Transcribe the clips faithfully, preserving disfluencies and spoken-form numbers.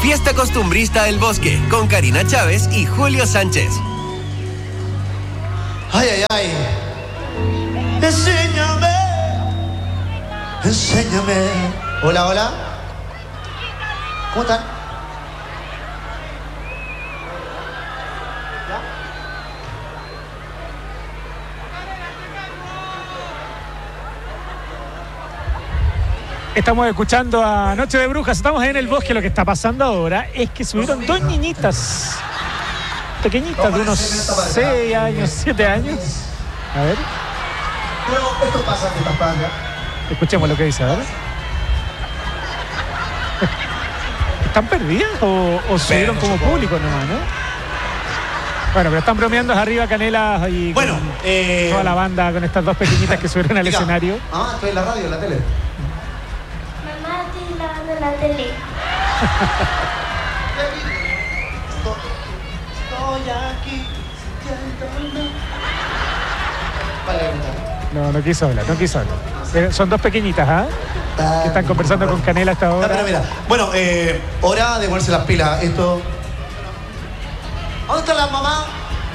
Fiesta Costumbrista El Bosque, con Karina Chávez y Julio Sánchez. Ay, ay, ay. Enséñame. Enséñame. Hola, hola. ¿Cómo están? Estamos escuchando a Noche de Brujas, estamos en El Bosque. Lo que está pasando ahora es que subieron dos niñitas pequeñitas de unos seis años, siete años. A ver. Pero esto pasa en estas pandas. Escuchemos lo que dice, a ver. ¿Están perdidas o, o subieron como público nomás, no? Bueno, pero están bromeando arriba Canela y bueno, con eh... toda la banda, con estas dos pequeñitas que subieron al escenario. Ah, estoy en la radio, en la tele. Mamá, estoy lavando la tele. Estoy aquí. No, no quiso hablar, no quiso hablar. Eh, son dos pequeñitas, ¿ah? ¿eh? Que están conversando con Canela hasta ahora. No, pero mira, bueno, eh, hora de ponerse las pilas. Esto. ¿Dónde está la mamá?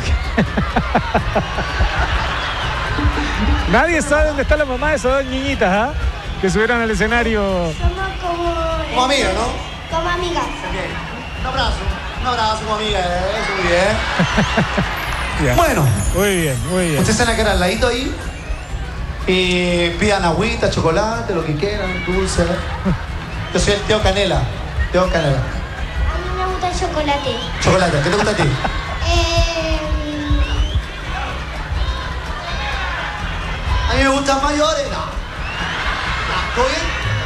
Nadie sabe dónde está la mamá de esas dos niñitas, ¿ah? ¿eh? Que subieron al escenario. Somos como... Como amigas, ¿no? Como amigas. Okay. Un abrazo, un abrazo como amiga, eso muy bien. Bien. Bueno. Muy bien, muy bien. Ustedes están acá al ladito ahí. Y pidan agüita, chocolate, lo que quieran, dulce. Yo soy el tío Canela. Tío Canela. A mí me gusta el chocolate. Chocolate, ¿qué te gusta a ti? Eh... A mí me gustan mayores. No. ¿Todo bien?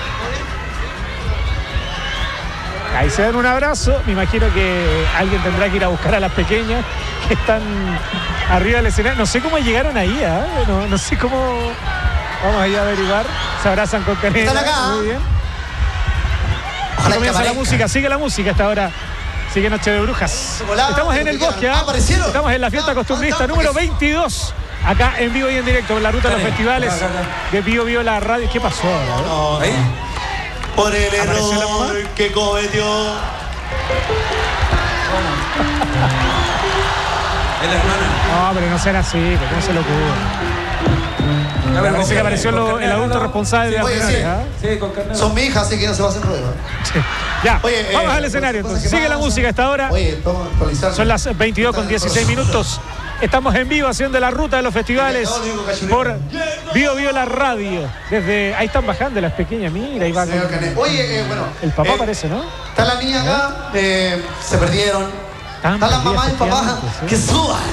¿Todo bien? Ahí se dan un abrazo. Me imagino que alguien tendrá que ir a buscar a las pequeñas que están arriba del escenario. No sé cómo llegaron ahí, ¿eh? no, no sé cómo. Vamos a ir a averiguar. Se abrazan con Canela. Están acá. Muy bien. Ojalá comienza la música, sigue la música hasta ahora. Sigue Noche de Brujas. Chocolate, Estamos en El Bosque, ¿eh? ¿Aparecieron? Estamos en la fiesta Ah, costumbrista ah, número veintidós. Acá en vivo y en directo, en la ruta de los festivales de Vivo Vivo la radio. ¿Qué pasó ahora? No, no. ¿Ahí? Por el error que cometió. Es la hermana. No, pero no será así, ¿cómo se lo ocurre? A ver, parece que apareció lo, el adulto responsable de la Oye, sí. ¿eh? Sí, con Canela. Son mi hija, así que no se va a hacer ruido. Sí. Ya, Oye, vamos eh, al escenario cosas entonces. que Sigue la pasan. música hasta ahora. Oye, toma, actualizar. Son las veintidós con dieciséis minutos. Estamos en vivo haciendo la ruta de los festivales por Vivo Vivo la radio. Desde ahí están bajando las pequeñas, mira, ahí va con... Oye, eh, bueno. El papá eh, parece, ¿no? Está la niña acá, eh, se perdieron. Están Está la perdidas, mamá y el papá, efectivamente, sí. que suban.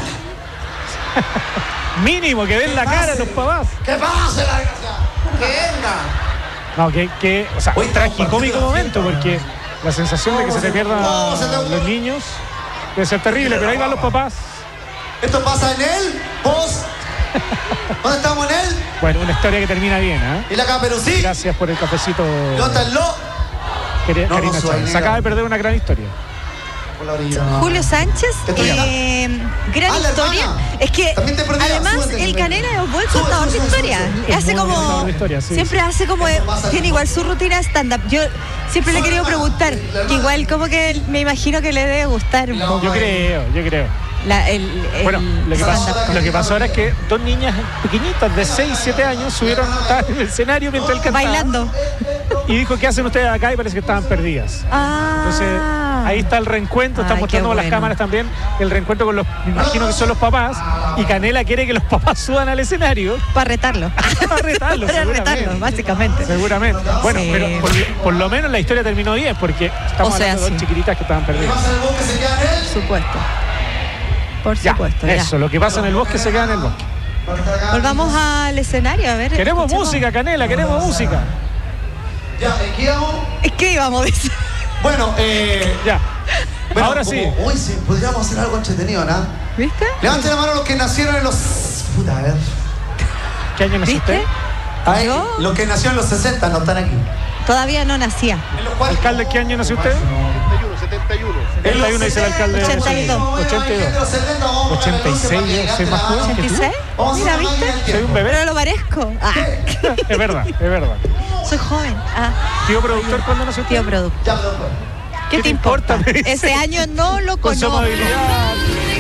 Mínimo que den la cara a los papás. ¡Que pase la desgracia! ¡Que venga! No, que, que o sea, Hoy un estamos tragicómico partiendo momento, la porque la sensación de que se te pierdan No, se te- los niños debe ser terrible, pero ahí van los papás. Esto pasa en él, vos. ¿Dónde estamos en él? Bueno, una historia que termina bien, ¿eh? Y la Caperucí. Gracias por el cafecito, Lótanlo. Karina No, no, Chávez. suave, Se acaba de perder una gran historia. Por la orilla. Julio Sánchez, ¿Estoy acá? eh, gran Ah, la historia. hermana. Es que También te perdías, además súbete, el súbete. Canela es un buen Sube, contador de sube, historia. sube, sube. Es Hace muy buen como contador de historia, sí, siempre sí. hace como Esto pasa tiene en igual el su rutina stand-up. Yo siempre le he querido preguntar, que igual como que me imagino que le debe gustar un poco Yo creo, yo creo. la- el, el Bueno, lo que, pasó, stand-up. lo que pasó ahora es que dos niñas pequeñitas de seis, siete años subieron, estaban en el escenario mientras él cantaba. Bailando. Y dijo, ¿qué hacen ustedes acá? Y parece que estaban perdidas. Ah. Entonces, ahí está el reencuentro, están Ay, mostrando qué las bueno. cámaras también, el reencuentro con los, me imagino que son los papás, y Canela quiere que los papás suban al escenario Para retarlo. para retarlo, Para seguramente. retarlo, básicamente. Seguramente. Bueno, Sí. pero por, por lo menos la historia terminó bien, porque estamos O sea, hablando de dos sí. chiquititas que estaban ¿Qué perdidas. pasa en el bosque? Se queda en él. Por supuesto. Por Ya, supuesto. ya. eso, lo que pasa en el bosque se queda en el bosque. Volvamos al escenario, a ver. Queremos escuchemos. música, Canela, queremos música. Ya, ¿qué íbamos? Es que íbamos a decir. Bueno, eh. Ya. bueno, Ahora como sí. Hoy sí, podríamos hacer algo entretenido, ¿no? ¿Viste? Levanten la mano los que nacieron en los. Puta, a ver. ¿Qué año nació ¿Viste? usted? Ay, ¿Yo? los que nacieron en los sesenta no están aquí. Todavía no nacía. En los cuales- Alcalde, ¿qué año nació usted? setenta y uno dice el alcalde. ochenta y dos. ochenta y dos. ochenta y seis, soy más joven que tú. ¿ochenta y seis? Mira, ¿viste? Soy un bebé. Pero lo parezco. Ah, Es verdad, es verdad. soy joven. Ah, Tío productor, ¿cuándo nació usted? tío producto. Ya, pero bueno. ¿Qué te importa? Me dice. Ese año no lo Con su conozco. amabilidad.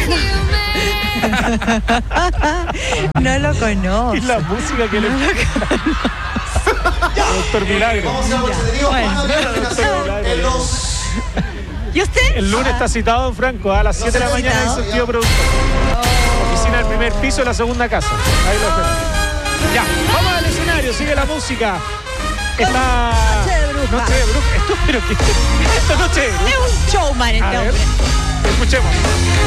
No lo Y conozco. la música que le Doctor Milagro. Vamos a hacer algo entretenido. Bueno. Van a ver la terminación en los... ¿Y usted? El lunes está citado don Franco a las siete de la está mañana en citado, su tío productor. Oficina del primer piso de la segunda casa. Ahí lo esperamos. Ya, vamos al escenario, sigue la música. Está. Noche de bruja. Noche de bruja. Esto, pero que. Esto es noche de bruja. Es un showman A este ver, hombre. escuchemos.